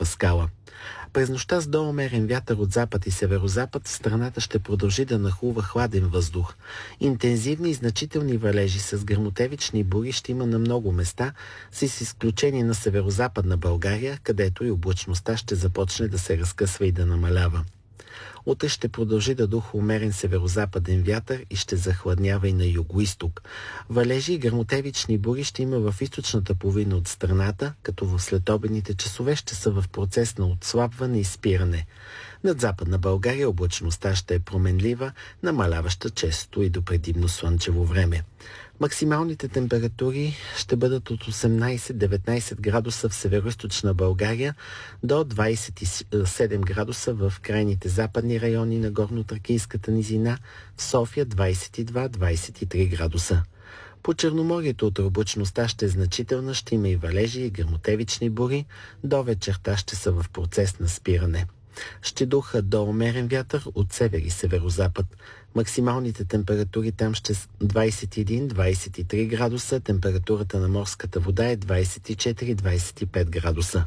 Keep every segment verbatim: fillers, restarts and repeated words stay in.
паскала. През нощта с доумерен вятър от запад и северозапад страната ще продължи да нахлува хладен въздух. Интензивни и значителни валежи с гръмотевични бури ще има на много места, с изключение на северозападна България, където и облачността ще започне да се разкъсва и да намалява. Утре ще продължи да духа умерен северозападен вятър и ще захладнява и на югоизток. Валежи и гръмотевични бури ще има в източната половина от страната, като в следобедните часове ще са в процес на отслабване и спиране. Над Западна България облачността ще е променлива, намаляваща често и до предимно слънчево време. Максималните температури ще бъдат от осемнайсет до деветнайсет градуса в североизточна България до двайсет и седем градуса в крайните западни райони на Горно-Тракийската низина, в София двайсет и два до двайсет и три градуса. По Черноморието от облачността ще е значителна, ще има и валежи и гръмотевични бури, до вечерта ще са в процес на спиране. Ще духа до умерен вятър от север и северозапад. Максималните температури там ще са двайсет и един до двайсет и три градуса, температурата на морската вода е двайсет и четири до двайсет и пет градуса.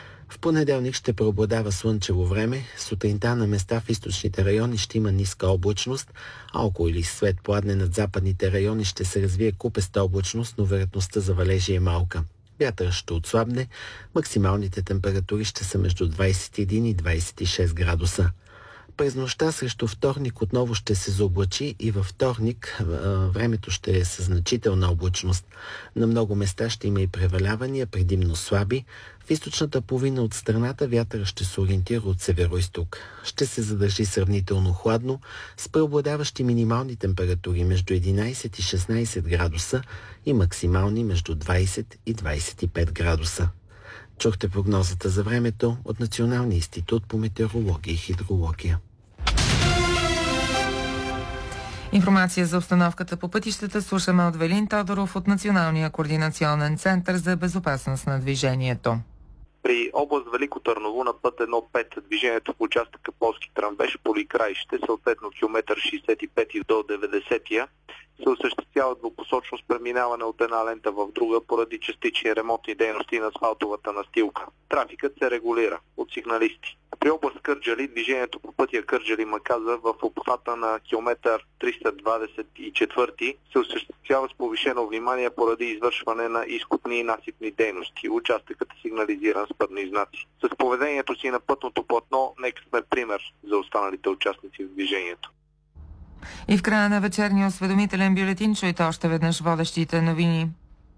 В понеделник ще преобладава слънчево време, сутринта на места в източните райони ще има ниска облачност, а около или след пладне над западните райони ще се развие купеста облачност, но вероятността за валежи е малка. Вятърът ще отслабне, максималните температури ще са между двайсет и един и двайсет и шест градуса. През нощта срещу вторник отново ще се заоблачи и във вторник времето ще е със значителна облачност. На много места ще има и превалявания, предимно слаби. В източната половина от страната вятърът ще се ориентира от северо-изток. Ще се задържи сравнително хладно, с преобладаващи минимални температури между единайсет и шестнайсет градуса и максимални между двайсет и двайсет и пет градуса. Чухте прогнозата за времето от Националния институт по метеорология и хидрология. Информация за обстановката по пътищата слушаме от Велин Тодоров от Националния координационен център за безопасност на движението. При област Велико Търново на път едно пет движението в участъка Полски Тръмбеш Поликраище, съответно километър шейсет и пет до деветдесет, се осъществява двупосочно с преминаване от една лента в друга поради частични ремонтни дейности на асфалтовата настилка. Трафикът се регулира от сигналисти. При област Кърджали движението по пътя Кърджали-Маказа в обхвата на километър триста двадесет и четири се осъществява с повишено внимание поради извършване на изкопни и насипни дейности. Участъкът е сигнализиран с пътни знаци. С поведението си на пътното платно нека сме пример за останалите участници в движението. И в края на вечерния осведомителен бюлетин чуйте още веднъж водещите новини.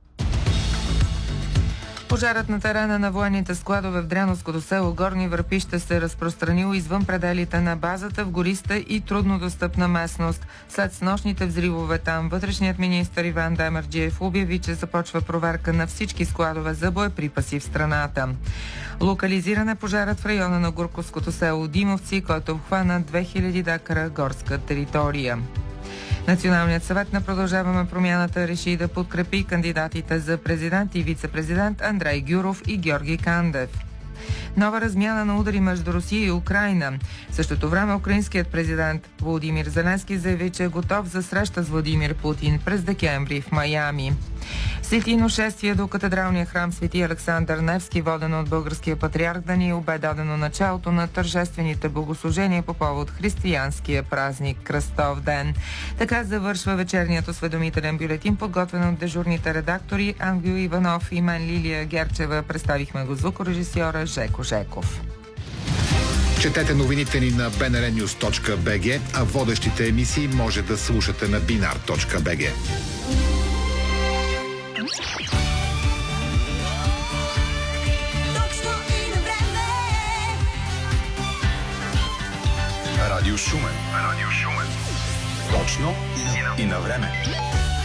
Пожарът на терена на военните складове в Дряновското село Горни Върпища се разпространил извън пределите на базата в гориста и труднодостъпна местност. След снощните взривове там, вътрешният министър Иван Демерджиев обяви, че започва проверка на всички складове за боеприпаси в страната. Локализиран е пожарът в района на Гурковското село Димовци, който обхвана две хиляди декара горска територия. Националният съвет на Продължаваме промяната реши да подкрепи кандидатите за президент и вице-президент Андрей Гюров и Георги Кандев. Нова размяна на удари между Русия и Украйна. В същото време украинският президент Володимир Зеленски заяви, че е готов за среща с Владимир Путин през декември в Майами. Светлино шествие до катедралния храм Свети Александър Невски, водено от българския патриарх Даниил, бе дадено началото на тържествените богослужения по повод християнския празник Кръстов ден. Така завършва вечерният осведомителен бюлетин, подготвен от дежурните редактори Ангел Иванов и мен Лилия Герчева. Представихме го звукорежисьора Жеко Жеков. Четете новините ни на би ен ар нюз точка би джи, а водещите емисии може да слушате на бинар точка би джи. Радио Шумен. Радио Шумен. Точно и на време.